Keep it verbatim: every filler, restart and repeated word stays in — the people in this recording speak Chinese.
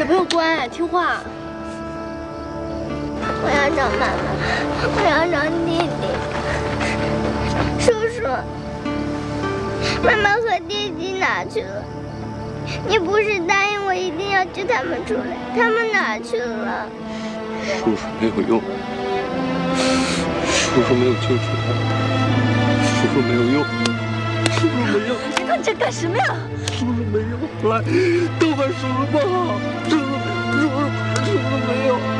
小朋友乖，听话。 我要找妈妈，我要找弟弟。叔叔，妈妈和弟弟哪去了？你不是答应我一定要救他们出来，他们哪去了？ 叔叔没有用，叔叔没有救出来，叔叔没有用，叔叔没有。 你看你在干什么呀？ 叔叔没有，来，都怪叔叔不好，叔叔，叔叔，叔叔没有。